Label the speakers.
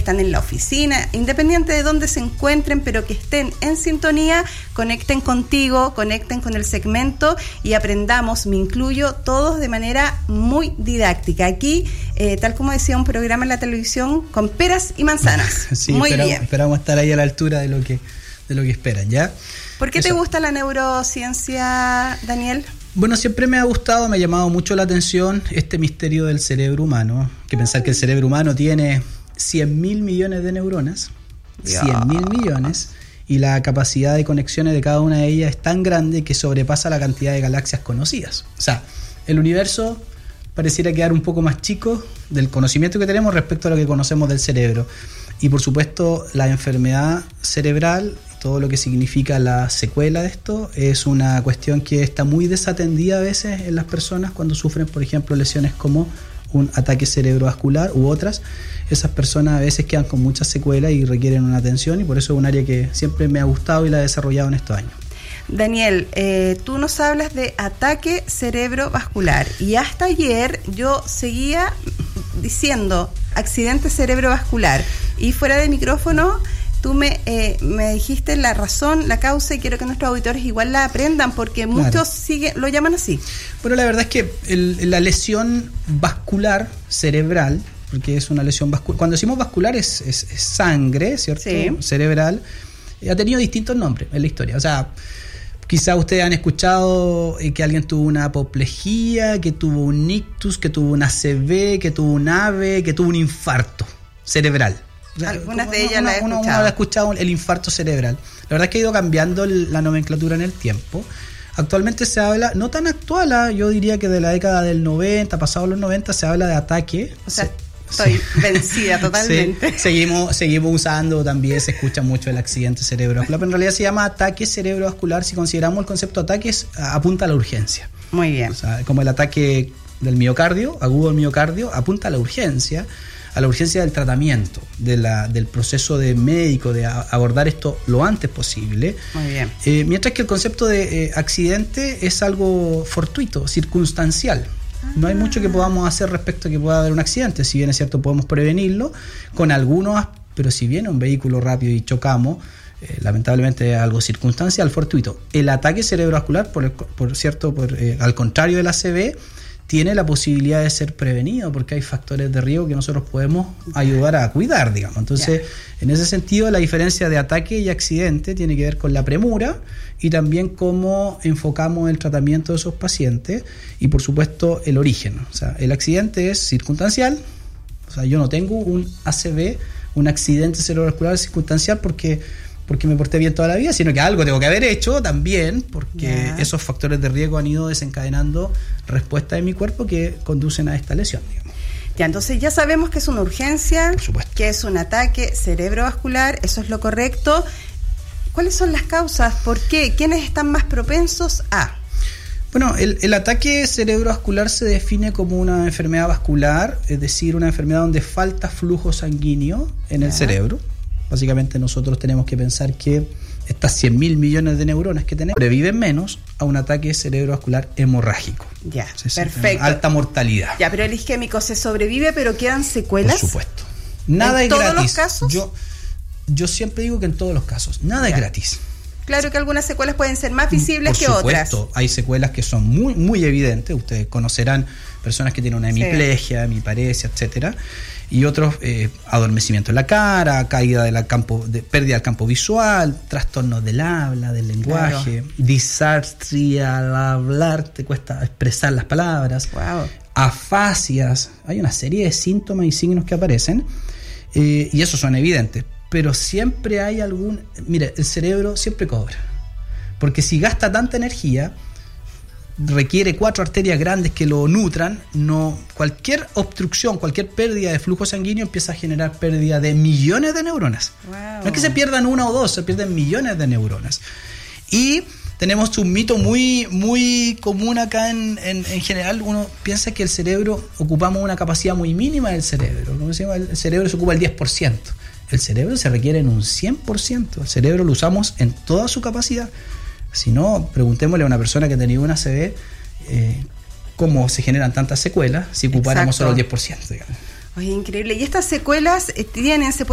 Speaker 1: están en la oficina, independiente de dónde se encuentren, pero que estén en sintonía, conecten contigo, conecten con el segmento y aprendamos, me incluyo, todos de manera muy didáctica. Aquí, tal como decía un programa en la televisión, con peras y manzanas.
Speaker 2: Sí,
Speaker 1: muy bien.
Speaker 2: Esperamos estar ahí a la altura de lo que esperan, ¿ya?
Speaker 1: ¿Por qué te gusta la neurociencia, Daniel?
Speaker 2: Bueno, siempre me ha gustado, me ha llamado mucho la atención este misterio del cerebro humano, que pensar que el cerebro humano tiene 100.000 millones de neuronas, 100.000 millones, y la capacidad de conexiones de cada una de ellas es tan grande que sobrepasa la cantidad de galaxias conocidas. O sea, el universo pareciera quedar un poco más chico del conocimiento que tenemos respecto a lo que conocemos del cerebro. Y por supuesto, la enfermedad cerebral, todo lo que significa la secuela de esto, es una cuestión que está muy desatendida a veces en las personas cuando sufren, por ejemplo, lesiones como un ataque cerebrovascular u otras. Esas personas a veces quedan con muchas secuelas y requieren una atención, y por eso es un área que siempre me ha gustado y la he desarrollado en estos años.
Speaker 1: Daniel, tú nos hablas de ataque cerebrovascular y hasta ayer yo seguía diciendo accidente cerebrovascular y fuera de micrófono tú me dijiste la razón, la causa, y quiero que nuestros auditores igual la aprendan porque muchos lo llaman así.
Speaker 2: Bueno, la verdad es que la lesión vascular cerebral, porque es una lesión vascular, cuando decimos vascular es sangre, ¿cierto? Sí. Cerebral, ha tenido distintos nombres en la historia. O sea, quizás ustedes han escuchado que alguien tuvo una apoplejía, que tuvo un ictus, que tuvo un ACV, que tuvo un AVE, que tuvo un infarto cerebral. O sea,
Speaker 1: algunas de ellas las he escuchado.
Speaker 2: Uno ha escuchado el infarto cerebral. La verdad es que ha ido cambiando la nomenclatura en el tiempo. Actualmente se habla, no tan actual, yo diría que de la década del 90, pasado los 90, se habla de ataque.
Speaker 1: O sea, estoy vencida totalmente.
Speaker 2: Sí, seguimos usando, también se escucha mucho el accidente cerebrovascular, pero en realidad se llama ataque cerebrovascular. Si consideramos el concepto de ataque, apunta a la urgencia.
Speaker 1: Muy bien.
Speaker 2: O sea, como el ataque del miocardio, agudo del miocardio, apunta a la urgencia del tratamiento, del proceso de médico, de abordar esto lo antes posible.
Speaker 1: Muy bien.
Speaker 2: Mientras que el concepto de accidente es algo fortuito, circunstancial. No hay mucho que podamos hacer respecto a que pueda haber un accidente. Si bien es cierto, podemos prevenirlo con algunos, pero si viene un vehículo rápido y chocamos, lamentablemente es algo circunstancial, fortuito. El ataque cerebrovascular, al contrario del ACV, tiene la posibilidad de ser prevenido porque hay factores de riesgo que nosotros podemos ayudar a cuidar, digamos. Entonces, en ese sentido, la diferencia de ataque y accidente tiene que ver con la premura y también cómo enfocamos el tratamiento de esos pacientes y, por supuesto, el origen. O sea, el accidente es circunstancial. O sea, yo no tengo un ACV, un accidente cerebrovascular circunstancial porque me porté bien toda la vida, sino que algo tengo que haber hecho también, porque esos factores de riesgo han ido desencadenando respuestas en mi cuerpo que conducen a esta lesión, digamos.
Speaker 1: Ya, entonces ya sabemos que es una urgencia, que es un ataque cerebrovascular, eso es lo correcto. ¿Cuáles son las causas? ¿Por qué? ¿Quiénes están más propensos a?
Speaker 2: Bueno, el ataque cerebrovascular se define como una enfermedad vascular, es decir, una enfermedad donde falta flujo sanguíneo en el cerebro. Básicamente nosotros tenemos que pensar que estas 100.000 millones de neuronas que tenemos sobreviven menos a un ataque cerebrovascular hemorrágico.
Speaker 1: Ya, perfecto.
Speaker 2: Alta mortalidad.
Speaker 1: Ya, pero el isquémico se sobrevive, pero quedan secuelas.
Speaker 2: Por supuesto. Nada es gratis. ¿En todos los
Speaker 1: casos?
Speaker 2: Yo siempre digo que en todos los casos. Nada es gratis.
Speaker 1: Claro que algunas secuelas pueden ser más visibles que otras.
Speaker 2: Por supuesto, hay secuelas que son muy, muy evidentes. Ustedes conocerán personas que tienen una hemiplegia, hemiparesia, etcétera, y otros adormecimiento en la cara, pérdida del campo visual, trastornos del habla, del lenguaje, disartria al hablar, te cuesta expresar las palabras, afasias. Hay una serie de síntomas y signos que aparecen y esos son evidentes. Pero siempre hay mire, el cerebro siempre cobra, porque si gasta tanta energía, requiere 4 arterias grandes que lo nutran. Cualquier obstrucción, cualquier pérdida de flujo sanguíneo empieza a generar pérdida de millones de neuronas. No es que se pierdan 1 o 2, se pierden millones de neuronas. Y tenemos un mito muy, muy común acá en general. Uno piensa que el cerebro, ocupamos una capacidad muy mínima del cerebro. Como decimos, el cerebro se ocupa el 10%. El cerebro se requiere en un 100%. El cerebro lo usamos en toda su capacidad. Si no, preguntémosle a una persona que ha tenido una ACV cómo se generan tantas secuelas si ocupáramos solo el 10%. Digamos.
Speaker 1: Oye, increíble. ¿Y estas secuelas se